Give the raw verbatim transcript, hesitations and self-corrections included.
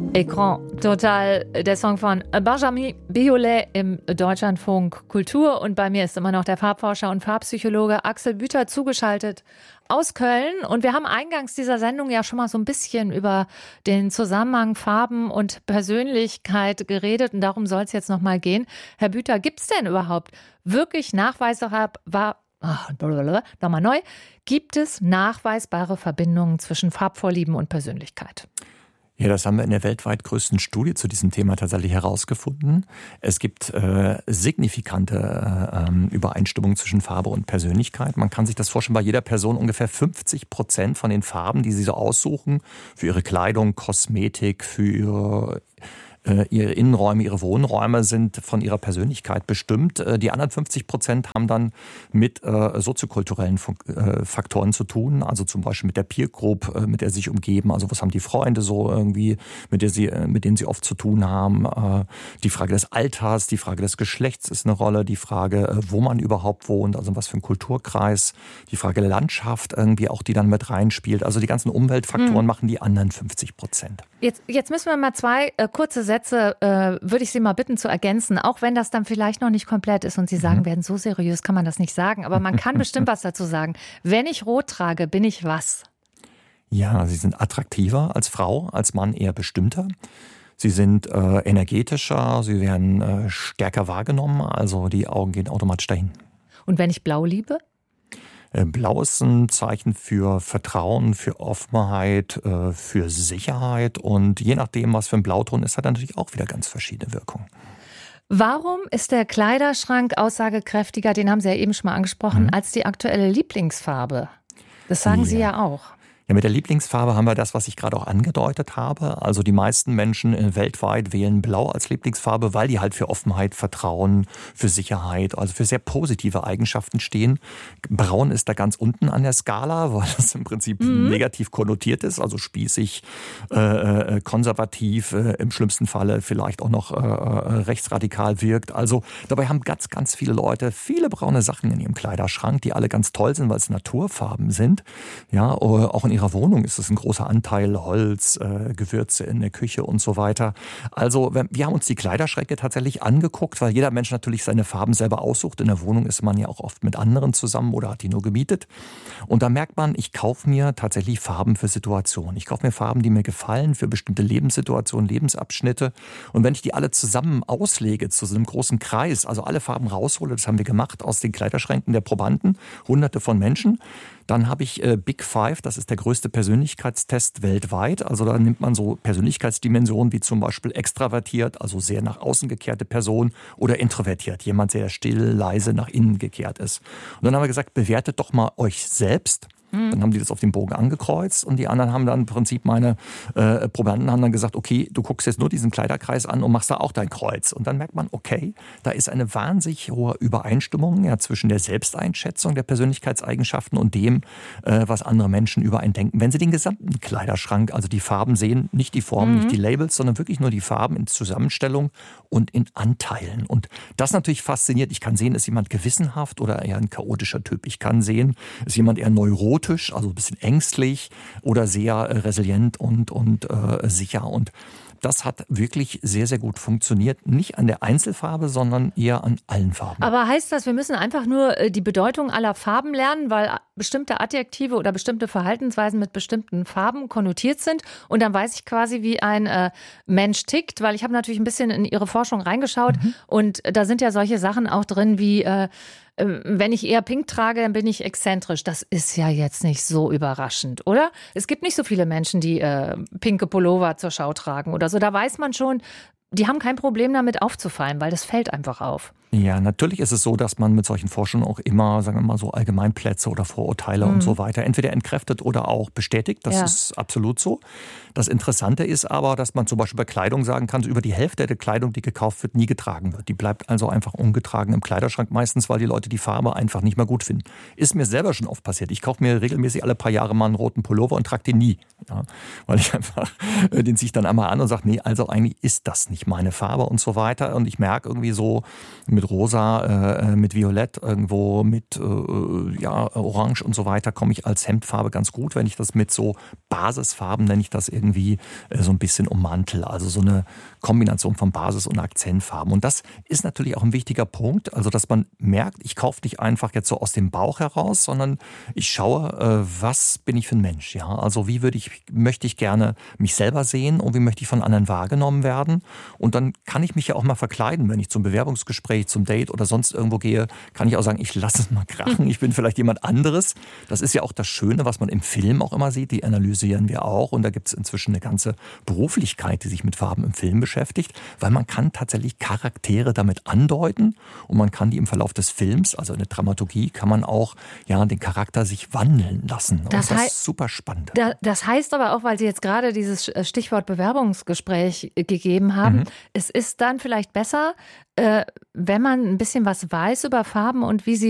Écran, total der Song von Benjamin Biolay im Deutschlandfunk Kultur. Und bei mir ist immer noch der Farbforscher und Farbpsychologe Axel Büter zugeschaltet aus Köln. Und wir haben eingangs dieser Sendung ja schon mal so ein bisschen über den Zusammenhang Farben und Persönlichkeit geredet. Und darum soll es jetzt noch mal gehen. Herr Büter, gibt es denn überhaupt wirklich nachweisbare, war, ach, nochmal neu, gibt es nachweisbare Verbindungen zwischen Farbvorlieben und Persönlichkeit? Ja, das haben wir in der weltweit größten Studie zu diesem Thema tatsächlich herausgefunden. Es gibt äh, signifikante äh, Übereinstimmungen zwischen Farbe und Persönlichkeit. Man kann sich das vorstellen, bei jeder Person ungefähr fünfzig Prozent von den Farben, die sie so aussuchen, für ihre Kleidung, Kosmetik, für ihre Ihre Innenräume, ihre Wohnräume sind von ihrer Persönlichkeit bestimmt. Die anderen fünfzig Prozent haben dann mit äh, soziokulturellen äh, Faktoren zu tun, also zum Beispiel mit der Peer Group, äh, mit der sie sich umgeben. Also was haben die Freunde so irgendwie, mit der sie, mit denen sie oft zu tun haben. Äh, die Frage des Alters, die Frage des Geschlechts ist eine Rolle, die Frage, äh, wo man überhaupt wohnt, also was für ein Kulturkreis, die Frage Landschaft irgendwie auch, die dann mit reinspielt. Also die ganzen Umweltfaktoren mhm. machen die anderen fünfzig Prozent. Jetzt, jetzt müssen wir mal zwei äh, kurze Sätze, äh, würde ich Sie mal bitten zu ergänzen, auch wenn das dann vielleicht noch nicht komplett ist und Sie sagen mhm. werden, so seriös kann man das nicht sagen, aber man kann bestimmt was dazu sagen. Wenn ich rot trage, bin ich was? Ja, Sie sind attraktiver als Frau, als Mann eher bestimmter. Sie sind äh, energetischer, Sie werden äh, stärker wahrgenommen, also die Augen gehen automatisch dahin. Und wenn ich blau liebe? Blau ist ein Zeichen für Vertrauen, für Offenheit, für Sicherheit. Und je nachdem, was für ein Blauton ist, hat er natürlich auch wieder ganz verschiedene Wirkungen. Warum ist der Kleiderschrank aussagekräftiger, den haben Sie ja eben schon mal angesprochen, mhm. als die aktuelle Lieblingsfarbe? Das sagen ja. Sie ja auch. Ja, mit der Lieblingsfarbe haben wir das, was ich gerade auch angedeutet habe. Also die meisten Menschen weltweit wählen Blau als Lieblingsfarbe, weil die halt für Offenheit, Vertrauen, für Sicherheit, also für sehr positive Eigenschaften stehen. Braun ist da ganz unten an der Skala, weil das im Prinzip mhm. negativ konnotiert ist, also spießig, äh, konservativ, äh, im schlimmsten Falle vielleicht auch noch äh, rechtsradikal wirkt. Also dabei haben ganz, ganz viele Leute viele braune Sachen in ihrem Kleiderschrank, die alle ganz toll sind, weil es Naturfarben sind. Ja, auch in ihrer Wohnung ist es ein großer Anteil Holz, äh, Gewürze in der Küche und so weiter. Also wir haben uns die Kleiderschränke tatsächlich angeguckt, weil jeder Mensch natürlich seine Farben selber aussucht. In der Wohnung ist man ja auch oft mit anderen zusammen oder hat die nur gemietet. Und da merkt man, ich kaufe mir tatsächlich Farben für Situationen. Ich kaufe mir Farben, die mir gefallen, für bestimmte Lebenssituationen, Lebensabschnitte. Und wenn ich die alle zusammen auslege zu so einem großen Kreis, also alle Farben raushole, das haben wir gemacht aus den Kleiderschränken der Probanden, hunderte von Menschen, dann habe ich äh, Big Five, das ist der größte Persönlichkeitstest weltweit. Also da nimmt man so Persönlichkeitsdimensionen wie zum Beispiel extravertiert, also sehr nach außen gekehrte Person, oder introvertiert, jemand sehr still, leise nach innen gekehrt ist. Und dann haben wir gesagt, bewertet doch mal euch selbst. Dann haben die das auf dem Bogen angekreuzt und die anderen haben dann im Prinzip, meine äh, Probanden haben dann gesagt, okay, du guckst jetzt nur diesen Kleiderkreis an und machst da auch dein Kreuz. Und dann merkt man, okay, da ist eine wahnsinnig hohe Übereinstimmung ja, zwischen der Selbsteinschätzung der Persönlichkeitseigenschaften und dem, äh, was andere Menschen über einen denken. Wenn sie den gesamten Kleiderschrank, also die Farben sehen, nicht die Formen, mhm. nicht die Labels, sondern wirklich nur die Farben in Zusammenstellung und in Anteilen. Und das natürlich fasziniert. Ich kann sehen, ist jemand gewissenhaft oder eher ein chaotischer Typ. Ich kann sehen, ist jemand eher neurotisch, also ein bisschen ängstlich oder sehr resilient und, und äh, sicher. Und das hat wirklich sehr, sehr gut funktioniert. Nicht an der Einzelfarbe, sondern eher an allen Farben. Aber heißt das, wir müssen einfach nur die Bedeutung aller Farben lernen, weil bestimmte Adjektive oder bestimmte Verhaltensweisen mit bestimmten Farben konnotiert sind? Und dann weiß ich quasi, wie ein äh, Mensch tickt, weil ich habe natürlich ein bisschen in Ihre Forschung reingeschaut mhm. und da sind ja solche Sachen auch drin wie äh, wenn ich eher pink trage, dann bin ich exzentrisch. Das ist ja jetzt nicht so überraschend, oder? Es gibt nicht so viele Menschen, die äh, pinke Pullover zur Schau tragen oder so. Da weiß man schon, die haben kein Problem damit aufzufallen, weil das fällt einfach auf. Ja, natürlich ist es so, dass man mit solchen Forschungen auch immer, sagen wir mal, so Allgemeinplätze oder Vorurteile mhm. und so weiter entweder entkräftet oder auch bestätigt. Das ja. ist absolut so. Das Interessante ist aber, dass man zum Beispiel bei Kleidung sagen kann, so über die Hälfte der Kleidung, die gekauft wird, nie getragen wird. Die bleibt also einfach ungetragen im Kleiderschrank, meistens, weil die Leute die Farbe einfach nicht mehr gut finden. Ist mir selber schon oft passiert. Ich kaufe mir regelmäßig alle paar Jahre mal einen roten Pullover und trage den nie. Ja, weil ich einfach, den ziehe ich dann einmal an und sage, nee, also eigentlich ist das nicht meine Farbe und so weiter. Und ich merke irgendwie so, mit Rosa, äh, mit Violett, irgendwo mit äh, ja, Orange und so weiter, komme ich als Hemdfarbe ganz gut. Wenn ich das mit so Basisfarben, nenne ich das irgendwie, äh, so ein bisschen ummantel. Also so eine Kombination von Basis- und Akzentfarben. Und das ist natürlich auch ein wichtiger Punkt, also dass man merkt, ich kaufe nicht einfach jetzt so aus dem Bauch heraus, sondern ich schaue, äh, was bin ich für ein Mensch. Ja? Also wie würde ich, möchte ich gerne mich selber sehen und wie möchte ich von anderen wahrgenommen werden. Und dann kann ich mich ja auch mal verkleiden, wenn ich zum Bewerbungsgespräch, zum Date oder sonst irgendwo gehe, kann ich auch sagen, ich lasse es mal krachen, ich bin vielleicht jemand anderes. Das ist ja auch das Schöne, was man im Film auch immer sieht, die analysieren wir auch. Und da gibt es inzwischen eine ganze Beruflichkeit, die sich mit Farben im Film beschäftigt, weil man kann tatsächlich Charaktere damit andeuten und man kann die im Verlauf des Films, also in der Dramaturgie, kann man auch ja, den Charakter sich wandeln lassen. Und Das das hei- ist super spannend. Da, das heißt aber auch, weil Sie jetzt gerade dieses Stichwort Bewerbungsgespräch gegeben haben, mhm. es ist dann vielleicht besser, äh, wenn man ein bisschen was weiß über Farben und wie sie